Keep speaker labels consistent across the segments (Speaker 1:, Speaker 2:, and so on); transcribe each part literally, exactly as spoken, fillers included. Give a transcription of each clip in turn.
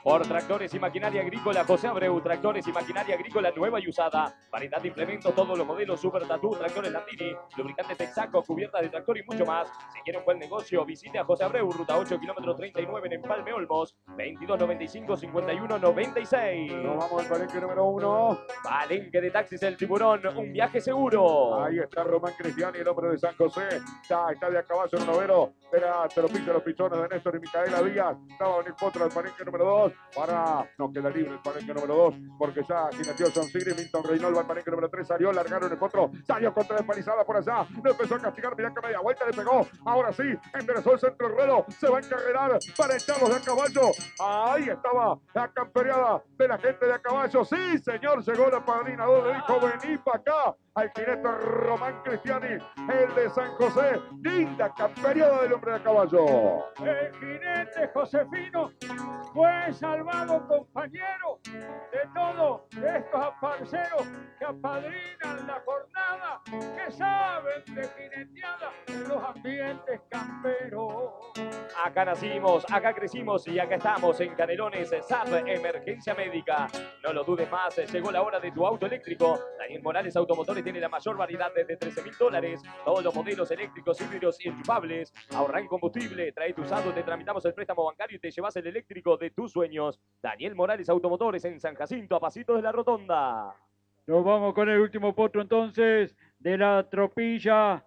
Speaker 1: Por Tractores y Maquinaria Agrícola José Abreu, Tractores y Maquinaria Agrícola nueva y usada, variedad de implementos, todos los modelos, Super Tatú, Tractores Landini, lubricantes Texaco, cubiertas de tractor y mucho más. Si quiere un buen negocio, visite a José Abreu, ruta ocho, kilómetro treinta y nueve en Empalme Olmos, veintidós noventa y cinco, cincuenta y uno noventa y seis.
Speaker 2: Nos vamos al palenque número uno.
Speaker 1: Palenque de Taxis El Tiburón, un viaje seguro.
Speaker 2: Ahí está Román Cristiani, el hombre de San José. Ya está de a caballo en el novero. Era Tropilla, los pichones de Néstor y Micaela Díaz. Estaba en el potro del palenque número dos. Para, no queda libre el palenque número dos, porque ya jineteó John Sigri, Milton Reynolds va al palenque número tres. Salió, largaron el potro. Salió contra la empalizada por allá. Lo empezó a castigar, mirá que media vuelta le pegó. Ahora sí, enderezó el centro del ruedo. Se va a encarrerar para echarlos de a caballo. Ahí estaba la campereada de la gente de a caballo. Sí, señor, llegó la padrina dos. Le dijo, vení para acá. Al jinete Román Cristiani, el de San José. Linda campereada del hombre de a caballo.
Speaker 3: El jinete Josefino fue salvado, compañero, de todos estos aparceros que apadrinan la jornada, que saben de jineteada en los ambientes camperos.
Speaker 1: Acá nacimos, acá crecimos y acá estamos en Canelones, S A P Emergencia Médica. No lo dudes más, llegó la hora de tu auto eléctrico. Daniel Morales Automotores tiene la mayor variedad desde trece mil dólares. Todos los modelos eléctricos, híbridos y enchufables. Ahorran combustible, trae tu usado, te tramitamos el préstamo bancario y te llevas el eléctrico de tus sueños. Daniel Morales Automotores en San Jacinto, a pasitos de la rotonda.
Speaker 4: Nos vamos con el último potro entonces de la tropilla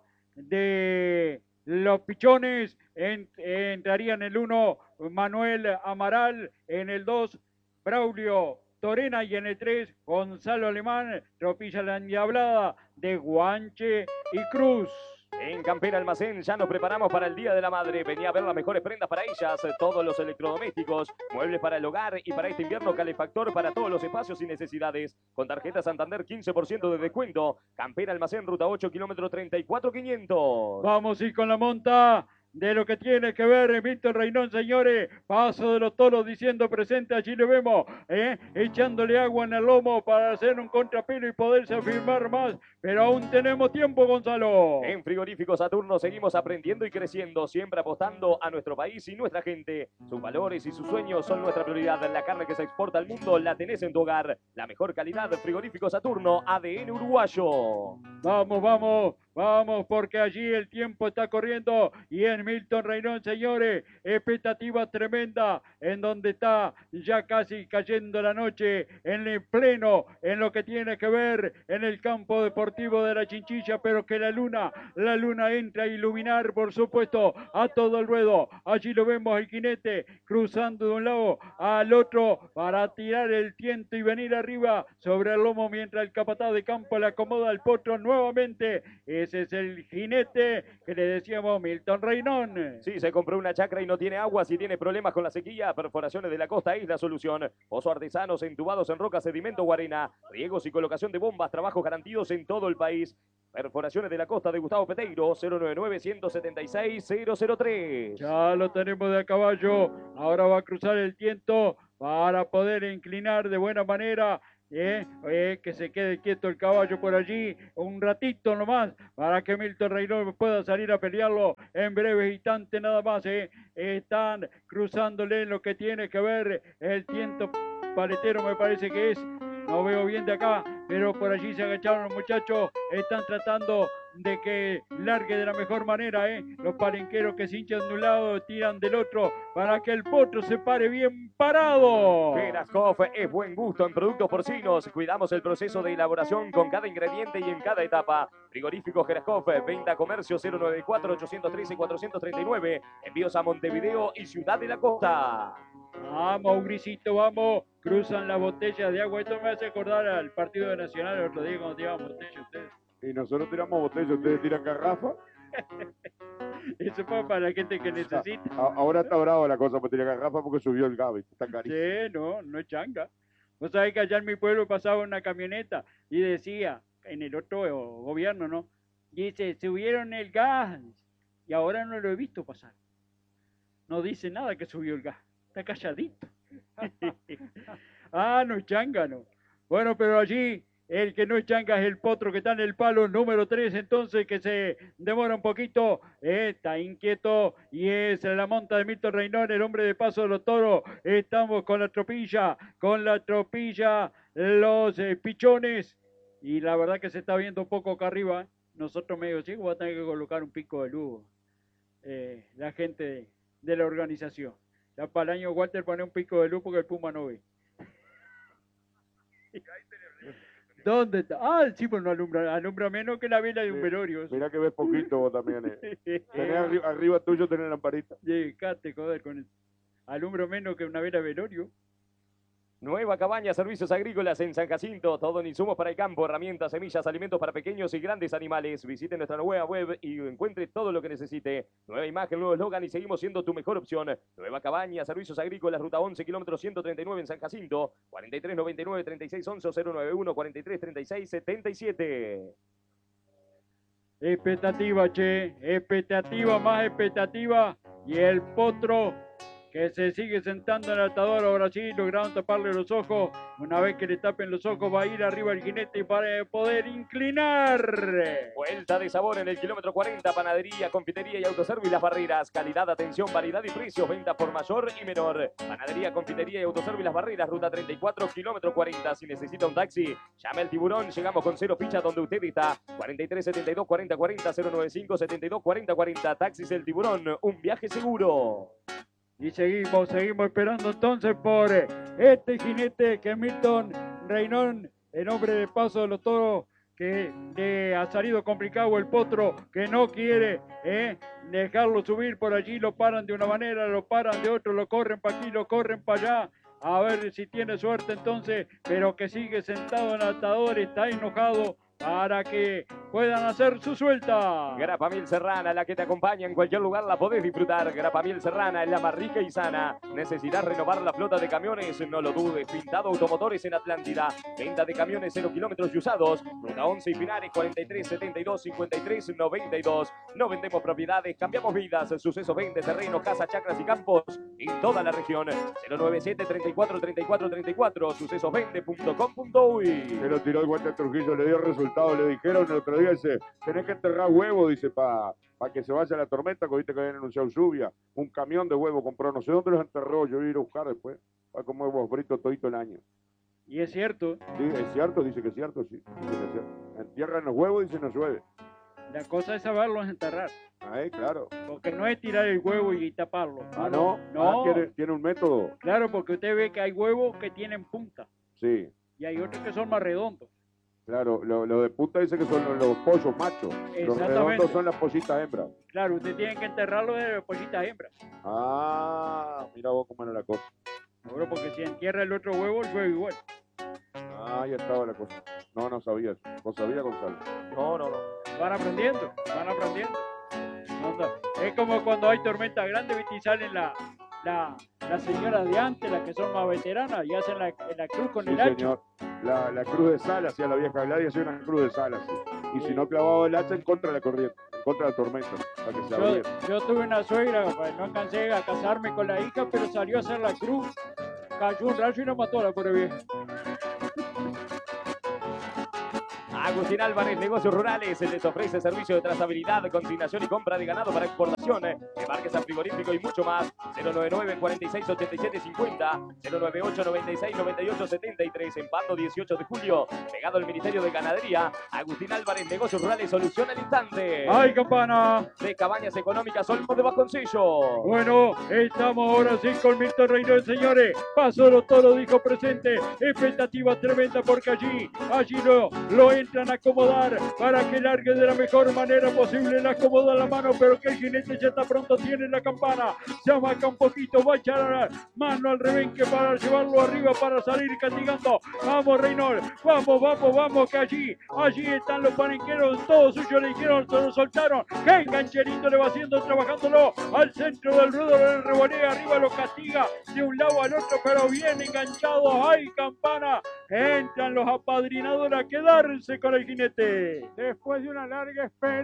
Speaker 4: de los pichones. En, entraría en el uno Manuel Amaral, en el dos Braulio Torena y en el tres Gonzalo Alemán, tropilla la endiablada de Guanche y Cruz.
Speaker 1: En Campera Almacén ya nos preparamos para el Día de la Madre. Venía a ver las mejores prendas para ellas, todos los electrodomésticos, muebles para el hogar y para este invierno calefactor para todos los espacios y necesidades. Con tarjeta Santander quince por ciento de descuento. Campera Almacén, ruta ocho, kilómetro treinta y cuatro quinientos.
Speaker 4: Vamos a ir con la monta de lo que tiene que ver Milton Reynón, señores. Paso de los toros diciendo presente, allí le vemos, ¿eh? echándole agua en el lomo para hacer un contrapelo y poderse afirmar más. Pero aún tenemos tiempo, Gonzalo.
Speaker 1: En Frigorífico Saturno seguimos aprendiendo y creciendo, siempre apostando a nuestro país y nuestra gente. Sus valores y sus sueños son nuestra prioridad. La carne que se exporta al mundo la tenés en tu hogar. La mejor calidad, Frigorífico Saturno, A D N uruguayo.
Speaker 4: Vamos, vamos. Vamos, porque allí el tiempo está corriendo y en Milton Reynón, señores, expectativa tremenda en donde está ya casi cayendo la noche, en el pleno, en lo que tiene que ver en el campo deportivo de la Chinchilla, pero que la luna, la luna entra a iluminar, por supuesto, a todo el ruedo. Allí lo vemos el jinete cruzando de un lado al otro para tirar el tiento y venir arriba sobre el lomo mientras el capataz de campo le acomoda el potro nuevamente. Ese es el jinete que le decíamos Milton Reynón.
Speaker 1: Sí, se compró una chacra y no tiene agua. Si tiene problemas con la sequía, Perforaciones de la Costa es la solución. Pozo artesanos, entubados en roca, sedimento o arena, riegos y colocación de bombas, trabajos garantidos en todo el país. Perforaciones de la Costa de Gustavo Peteiro, cero nueve nueve, uno siete seis, cero cero tres.
Speaker 4: Ya lo tenemos de a caballo. Ahora va a cruzar el tiento para poder inclinar de buena manera. Eh, eh, que se quede quieto el caballo por allí un ratito nomás para que Milton Reynón pueda salir a pelearlo en breves instantes nada más. Eh. Están cruzándole lo que tiene que ver el tiento paletero, me parece que es. No veo bien de acá, pero por allí se agacharon los muchachos. Están tratando de que largue de la mejor manera, ¿eh? Los palenqueros que se hinchan de un lado, tiran del otro, para que el potro se pare bien parado.
Speaker 1: Geraskov es buen gusto en productos porcinos. Cuidamos el proceso de elaboración con cada ingrediente y en cada etapa. Frigorífico Geraskov, venta comercio cero nueve cuatro, ocho uno tres, cuatro tres nueve. Envíos a Montevideo y Ciudad de la Costa.
Speaker 4: Vamos, Grisito, vamos. Cruzan las botellas de agua. Esto me hace acordar al partido de Nacional el otro día cuando tiraban botellas ustedes.
Speaker 2: Y nosotros tiramos botellas, ustedes tiran garrafa.
Speaker 4: Eso fue para la gente que necesita.
Speaker 2: A, ahora está bravo la cosa para tirar garrafa porque subió el gas, está carísimo.
Speaker 4: Sí, no, no es changa. Vos sabés que allá en mi pueblo pasaba una camioneta y decía, en el otro gobierno, ¿no? Dice, subieron el gas y ahora no lo he visto pasar. No dice nada que subió el gas. Está calladito. Ah, no es changa, no. Bueno, pero allí El que no es changa es el potro que está en el palo número tres, entonces que se demora un poquito, eh, está inquieto y es la monta de Milton Reynón, el hombre de paso de los toros. Estamos con la tropilla, con la tropilla, los eh, pichones y la verdad que se está viendo un poco acá arriba. Nosotros medio ciegos va a tener que colocar un pico de luz, eh, la gente de, de la organización. Ya para el año Walter pone un pico de luz porque el Puma no ve. ¿Dónde está? Ah, sí, pues no alumbra, alumbra menos que la vela de un
Speaker 2: Sí,
Speaker 4: velorio.
Speaker 2: Mira que ves poquito vos también. Eh. Tenés arriba, arriba tuyo tenés lamparita.
Speaker 4: Llegate, joder, con el alumbro menos que una vela de velorio.
Speaker 1: Nueva cabaña, servicios agrícolas en San Jacinto, todo en insumos para el campo, herramientas, semillas, alimentos para pequeños y grandes animales. Visite nuestra nueva web y encuentre todo lo que necesite. Nueva imagen, nuevo eslogan y seguimos siendo tu mejor opción. Nueva cabaña, servicios agrícolas, ruta once, kilómetro ciento treinta y nueve en San Jacinto, cuarenta y tres noventa y nueve, treinta y seis once, cero nueve uno, cuarenta y tres treinta y seis setenta y siete.
Speaker 4: Expectativa, che, expectativa, más expectativa. Y el potro que se sigue sentando en el atador, ahora sí, lograron taparle los ojos. Una vez que le tapen los ojos va a ir arriba el jinete para poder inclinar.
Speaker 1: Vuelta de sabor en el kilómetro cuarenta, panadería, confitería y autoservicio Las Barreras. Calidad, atención, variedad y precios, venta por mayor y menor. Panadería, confitería y autoservicio Las Barreras, ruta treinta y cuatro, kilómetro cuarenta. Si necesita un taxi, llame al Tiburón, llegamos con cero ficha donde usted está. cuarenta y tres setenta y dos cuarenta cuarenta, cero noventa y cinco setenta y dos cuarenta cuarenta. Taxis El Tiburón, un viaje seguro.
Speaker 4: Y seguimos, seguimos esperando entonces por este jinete que es Milton Reynón, el hombre de paso de los toros, que le ha salido complicado el potro, que no quiere eh, dejarlo subir por allí. Lo paran de una manera, lo paran de otra, lo corren para aquí, lo corren para allá. A ver si tiene suerte entonces, pero que sigue sentado en el atador, está enojado para que puedan hacer su suelta.
Speaker 1: Grapa Miel Serrana, la que te acompaña en cualquier lugar, la podés disfrutar. Grapa Miel Serrana es la más rica y sana. ¿Necesitas renovar la flota de camiones? No lo dudes. Pintado Automotores en Atlántida. Venta de camiones cero kilómetros y usados. Ruta once y Pinares, cuarenta y tres setenta y dos cincuenta y tres noventa y dos. No vendemos propiedades, cambiamos vidas. Suceso vende terreno, casa, chacras y campos en toda la región. cero noventa y siete, treinta y cuatro, treinta y cuatro, treinta y cuatro. sucesosvende punto com punto uy.
Speaker 2: Se lo tiró el Walter Trujillo, le dio resultado. Le dijeron el otro día, dice, tenés que enterrar huevo, dice, para pa que se vaya la tormenta, que viste que habían anunciado lluvia. Un camión de huevo compró, no sé dónde los enterró, yo voy a ir a buscar después. Va a comer huevos fritos todito el año.
Speaker 4: Y es cierto.
Speaker 2: Sí, es cierto, dice que es cierto, sí. Dice que es cierto. Entierran los huevos, dice, no llueve.
Speaker 4: La cosa es saberlos enterrar.
Speaker 2: Ahí, claro.
Speaker 4: Porque no es tirar el huevo y taparlo.
Speaker 2: Ah, no.
Speaker 4: No.
Speaker 2: Ah, ¿tiene, tiene un método.
Speaker 4: Claro, porque usted ve que hay huevos que tienen punta.
Speaker 2: Sí.
Speaker 4: Y hay otros que son más redondos.
Speaker 2: Claro, lo, lo de punta dice que son los, los pollos machos. Los redondos son las pollitas hembras.
Speaker 4: Claro, usted tiene que enterrarlo de pollitas hembras.
Speaker 2: Ah, mira vos cómo era la cosa.
Speaker 4: Seguro, porque si entierra el otro huevo, el huevo igual.
Speaker 2: Ah, ya estaba la cosa. No, no sabía eso. ¿Vos sabías, Gonzalo?
Speaker 1: No, no, no.
Speaker 4: Van aprendiendo, van aprendiendo. Anda. Es como cuando hay tormenta grande, ¿viste? Y salen la, la, las señoras de antes, las que son más veteranas, y hacen la, la cruz con
Speaker 2: Sí,
Speaker 4: el hacha.
Speaker 2: señor. La, la cruz de sal, hacía la vieja Gladys, hacía una cruz de sal así. Y si no clavaba el hacha en contra de la corriente, en contra de la tormenta, para que se
Speaker 4: Yo,
Speaker 2: abriera.
Speaker 4: yo tuve una suegra, pues, no alcancé a casarme con la hija, pero salió a hacer la cruz, cayó un rayo y la mató a la pobre vieja.
Speaker 1: Agustín Álvarez, negocios rurales, les ofrece servicio de trazabilidad, consignación y compra de ganado para exportación, embarques a frigorífico y mucho más. cero noventa y nueve, cuarenta y seis, ochenta y siete cincuenta, cero noventa y ocho, noventa y seis, noventa y ocho setenta y tres, en Pando dieciocho de julio, pegado al Ministerio de Ganadería. Agustín Álvarez, negocios rurales, solución al instante.
Speaker 4: ¡Ay, campana!
Speaker 1: De Cabañas Económicas, Olmos de Vasconcello.
Speaker 4: Bueno, estamos ahora sí con Milton Reynón, señores. Paso los toros, dijo presente. Expectativa tremenda porque allí, allí lo, lo entran a acomodar para que largue de la mejor manera posible. Le acomoda la mano, pero que el jinete ya está pronto, tiene la campana. Se amaca un poquito, va a echar la mano al rebenque para llevarlo arriba, para salir castigando. Vamos, Reynón, vamos, vamos, vamos, que allí, allí están los panenqueros, todos suyos le dijeron, se lo soltaron. Que engancherito le va haciendo, trabajándolo al centro del ruedo, del revolea, arriba lo castiga de un lado al otro, pero bien enganchado. ¡Ay, campana! Entran los apadrinadores a quedarse con el jinete.
Speaker 3: Después de una larga espera.